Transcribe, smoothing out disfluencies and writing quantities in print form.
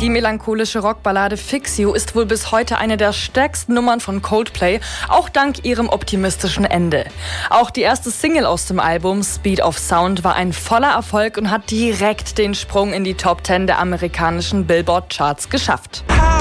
Die melancholische Rockballade Fix You ist wohl bis heute eine der stärksten Nummern von Coldplay, auch dank ihrem optimistischen Ende. Auch die erste Single aus dem Album, Speed of Sound, war ein voller Erfolg und hat direkt den Sprung in die Top 10 der amerikanischen Billboard-Charts geschafft.